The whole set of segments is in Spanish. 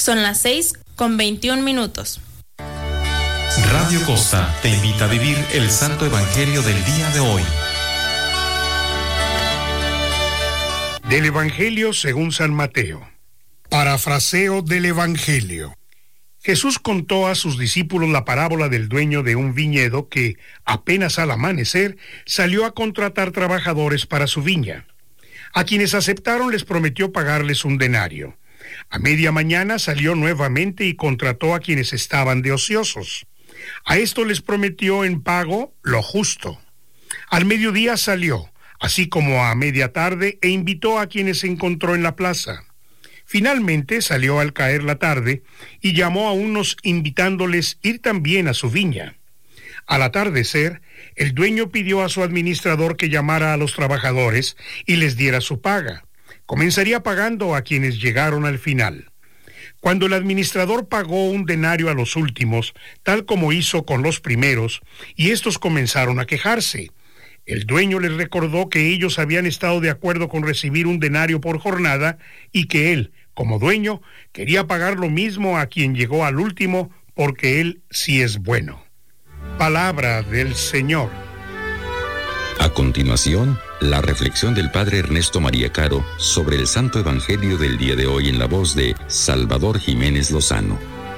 Son las 6:21. Radio Costa te invita a vivir el Santo Evangelio del día de hoy. Del Evangelio según San Mateo. Parafraseo del Evangelio. Jesús contó a sus discípulos la parábola del dueño de un viñedo que, apenas al amanecer, salió a contratar trabajadores para su viña. A quienes aceptaron les prometió pagarles un denario. A media mañana salió nuevamente y contrató a quienes estaban de ociosos. A esto les prometió en pago lo justo. Al mediodía salió, así como a media tarde, e invitó a quienes encontró en la plaza. Finalmente salió al caer la tarde y llamó a unos invitándoles ir también a su viña. Al atardecer, el dueño pidió a su administrador que llamara a los trabajadores y les diera su paga. Comenzaría pagando a quienes llegaron al final. Cuando el administrador pagó un denario a los últimos, tal como hizo con los primeros, y estos comenzaron a quejarse, el dueño les recordó que ellos habían estado de acuerdo con recibir un denario por jornada y que él, como dueño, quería pagar lo mismo a quien llegó al último, porque él sí es bueno. Palabra del Señor. A continuación, la reflexión del Padre Ernesto María Caro sobre el Santo Evangelio del día de hoy en la voz de Salvador Jiménez Lozano.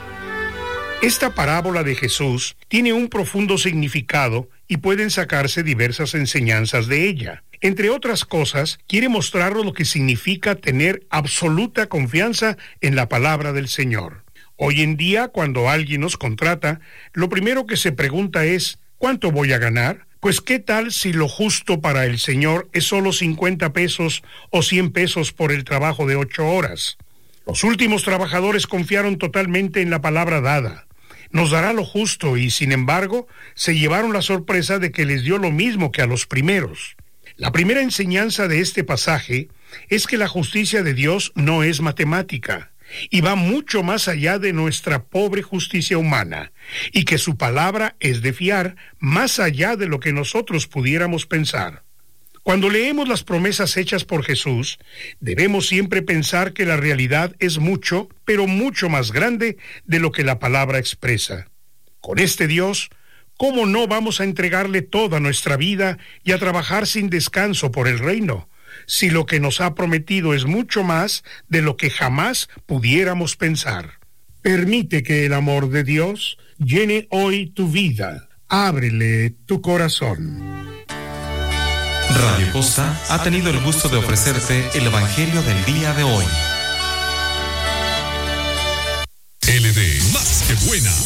Esta parábola de Jesús tiene un profundo significado y pueden sacarse diversas enseñanzas de ella. Entre otras cosas, quiere mostrarnos lo que significa tener absoluta confianza en la palabra del Señor. Hoy en día, cuando alguien nos contrata, lo primero que se pregunta es, ¿cuánto voy a ganar? Pues ¿qué tal si lo justo para el Señor es solo 50 pesos o 100 pesos por el trabajo de 8 horas? Los últimos trabajadores confiaron totalmente en la palabra dada. Nos dará lo justo y, sin embargo, se llevaron la sorpresa de que les dio lo mismo que a los primeros. La primera enseñanza de este pasaje es que la justicia de Dios no es matemática y va mucho más allá de nuestra pobre justicia humana, y que su palabra es de fiar más allá de lo que nosotros pudiéramos pensar. Cuando leemos las promesas hechas por Jesús, debemos siempre pensar que la realidad es mucho, pero mucho más grande de lo que la palabra expresa. Con este Dios, ¿cómo no vamos a entregarle toda nuestra vida y a trabajar sin descanso por el reino, si lo que nos ha prometido es mucho más de lo que jamás pudiéramos pensar? Permite que el amor de Dios llene hoy tu vida. Ábrele tu corazón. Radio Costa ha tenido el gusto de ofrecerte el Evangelio del día de hoy. LD, más que buena.